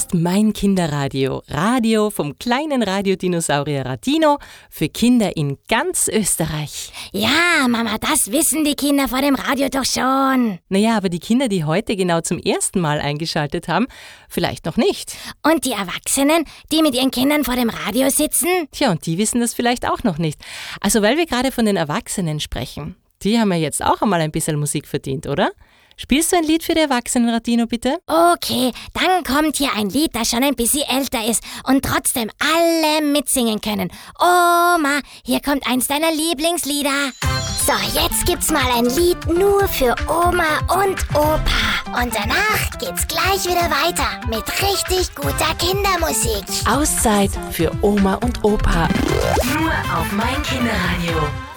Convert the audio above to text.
ist mein Kinderradio. Radio vom kleinen Radiodinosaurier Radino für Kinder in ganz Österreich. Ja, Mama, das wissen die Kinder vor dem Radio doch schon. Naja, aber die Kinder, die heute genau zum ersten Mal eingeschaltet haben, vielleicht noch nicht. Und die Erwachsenen, die mit ihren Kindern vor dem Radio sitzen? Tja, und die wissen das vielleicht auch noch nicht. Also, weil wir gerade von den Erwachsenen sprechen, die haben ja jetzt auch einmal ein bisschen Musik verdient, oder? Spielst du ein Lied für die Erwachsenen, Radino, bitte? Okay, dann kommt hier ein Lied, das schon ein bisschen älter ist und trotzdem alle mitsingen können. Oma, hier kommt eins deiner Lieblingslieder. So, jetzt gibt's mal ein Lied nur für Oma und Opa. Und danach geht's gleich wieder weiter mit richtig guter Kindermusik. Auszeit für Oma und Opa. Nur auf mein Kinderradio.